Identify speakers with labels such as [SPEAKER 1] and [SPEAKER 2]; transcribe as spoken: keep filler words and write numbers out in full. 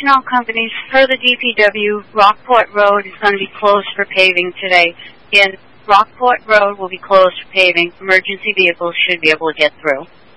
[SPEAKER 1] Canal Companies, per the D P W, Rockport Road is going to be closed for paving today. Again, Rockport Road will be closed for paving. Emergency vehicles should be able to get through.